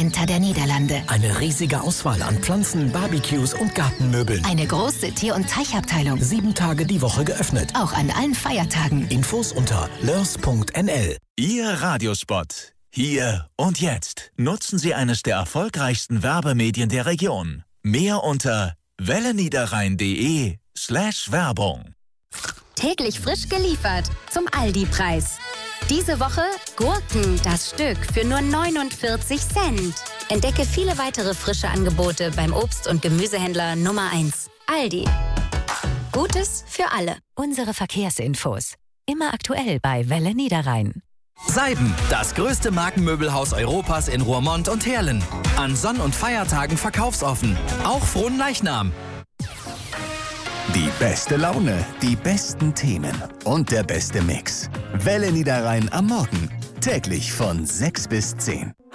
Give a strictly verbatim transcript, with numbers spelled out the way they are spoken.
Center der Niederlande. Eine riesige Auswahl an Pflanzen, Barbecues und Gartenmöbeln. Eine große Tier- und Teichabteilung. Sieben Tage die Woche geöffnet. Auch an allen Feiertagen. Infos unter lörs punkt n l. Ihr Radiospot. Hier und jetzt. Nutzen Sie eines der erfolgreichsten Werbemedien der Region. Mehr unter welleniederrhein.de slash Werbung. Täglich frisch geliefert zum Aldi-Preis. Diese Woche Gurken, das Stück, für nur neunundvierzig Cent. Entdecke viele weitere frische Angebote beim Obst- und Gemüsehändler Nummer eins. Aldi. Gutes für alle. Unsere Verkehrsinfos. Immer aktuell bei Welle Niederrhein. Seiden, das größte Markenmöbelhaus Europas in Roermond und Heerlen. An Sonn- und Feiertagen verkaufsoffen. Auch frohen Leichnam. Die beste Laune, die besten Themen und der beste Mix. Welle Niederrhein am Morgen. Täglich von sechs bis zehn.